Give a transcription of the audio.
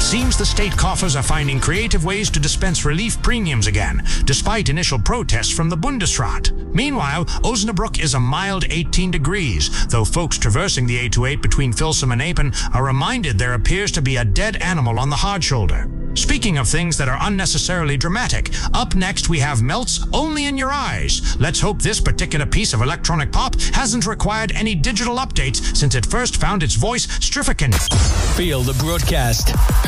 Seems the state coffers are finding creative ways to dispense relief premiums again, despite initial protests from the Bundesrat. Meanwhile, Osnabrück is a mild 18 degrees, though folks traversing the 828 between Filsum and Apen are reminded there appears to be a dead animal on the hard shoulder. Speaking of things that are unnecessarily dramatic, up next we have Melts Only in Your Eyes. Let's hope this particular piece of electronic pop hasn't required any digital updates since it first found its voice stricken. Feel the broadcast.